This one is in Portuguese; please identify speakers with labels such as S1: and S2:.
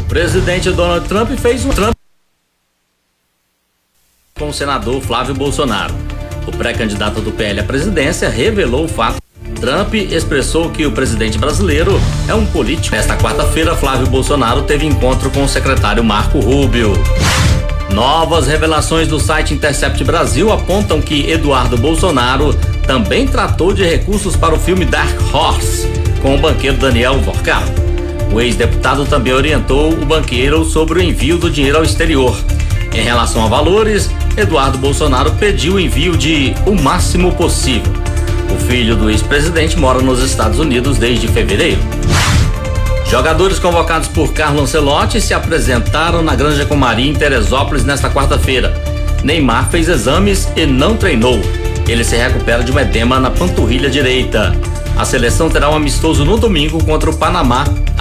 S1: presidente Donald Trump fez um com o senador Flávio Bolsonaro. O pré-candidato do PL à presidência revelou o fato. Trump expressou que o presidente brasileiro é um político. Nesta quarta-feira, Flávio Bolsonaro teve encontro com o secretário Marco Rubio. Novas revelações do site Intercept Brasil apontam que Eduardo Bolsonaro também tratou de recursos para o filme Dark Horse com o banqueiro Daniel Vorkado. O ex-deputado também orientou o banqueiro sobre o envio do dinheiro ao exterior. Em relação a valores, Eduardo Bolsonaro pediu o envio de o máximo possível. O filho do ex-presidente mora nos Estados Unidos desde fevereiro. Jogadores convocados por Carlo Ancelotti se apresentaram na Granja Comari, em Teresópolis, nesta quarta-feira. Neymar fez exames e não treinou. Ele se recupera de um edema na panturrilha direita. A seleção terá um amistoso no domingo contra o Panamá.